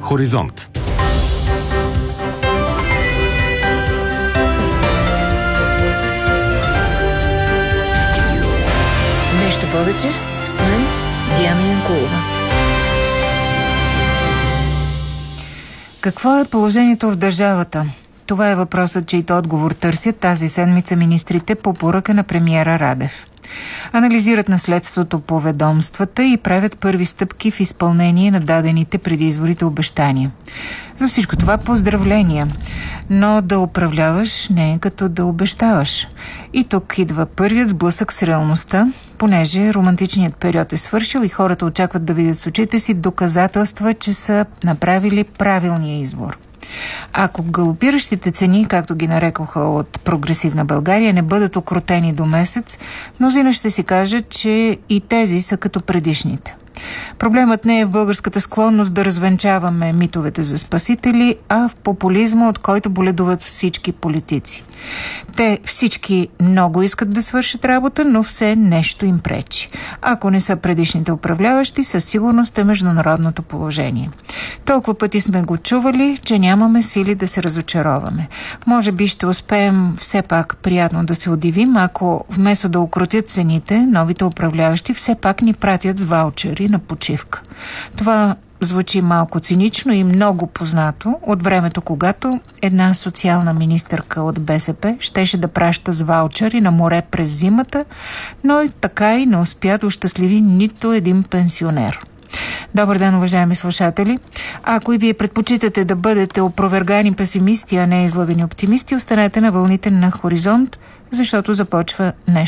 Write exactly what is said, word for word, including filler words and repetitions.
Хоризонт. Нещо повече с мен Диана Янкулова. Какво е положението в държавата? Това е въпросът, чийто отговор търсят тази седмица министрите по поръка на премиера Радев. Анализират наследството по ведомствата и правят първи стъпки в изпълнение на дадените преди изборите обещания. За всичко това поздравления, но да управляваш не е като да обещаваш. И тук идва първият сблъсък с реалността, понеже романтичният период е свършил и хората очакват да видят с очите си доказателства, че са направили правилния избор. Ако галопиращите цени, както ги нарекоха от Прогресивна България, не бъдат укротени до месец, мнозина ще си кажат, че и тези са като предишните. Проблемът не е в българската склонност да развенчаваме митовете за спасители, а в популизма, от който боледуват всички политици. Те всички много искат да свършат работа, но все нещо им пречи. Ако не са предишните управляващи, със сигурност е международното положение. Толкова пъти сме го чували, че нямаме сили да се разочароваме. Може би ще успеем все пак приятно да се удивим, ако вместо да укротят цените, новите управляващи все пак ни пратят с ваучери на почивка. Това звучи малко цинично и много познато от времето, когато една социална министърка от БСП щеше да праща с ваучери на море през зимата, но и така и не успя да ощастливи нито един пенсионер. Добър ден, уважаеми слушатели! Ако и вие предпочитате да бъдете опровергани песимисти, а не излъгани оптимисти, останете на вълните на Хоризонт, защото започва нещо